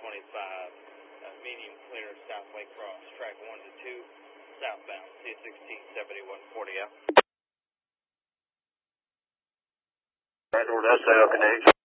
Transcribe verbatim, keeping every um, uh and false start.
twenty-five, uh, medium clear, South Lake Cross, track one to two, southbound, C sixteen seventy-one forty out. Edward S A L connect.